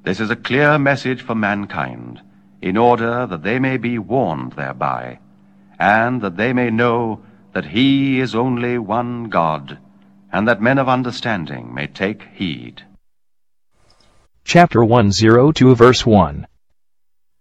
This is a clear message for mankind, in order that they may be warned thereby, and that they may know that he is only one God, and that men of understanding may take heed. Chapter 102, verse 1.